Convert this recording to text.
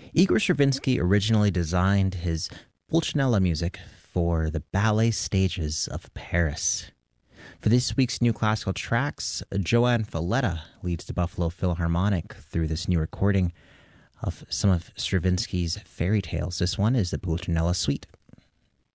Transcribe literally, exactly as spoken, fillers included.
Igor Stravinsky originally designed his Pulcinella music for the ballet stages of Paris. For this week's new classical tracks, Joanne Falletta leads the Buffalo Philharmonic through this new recording of some of Stravinsky's fairy tales. This one is the Pulcinella Suite.